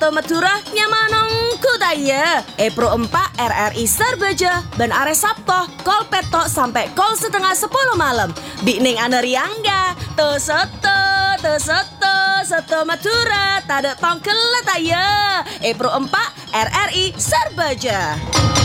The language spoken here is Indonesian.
Madura nyamanong kudaya. Pro 4 RRI Sarbaja ben are Sabtoh kol petok sampai kol setengah 10 malam. Bikning aneriangga Seto Madura tada tongkel letaya. Pro 4 RRI Sarbaja.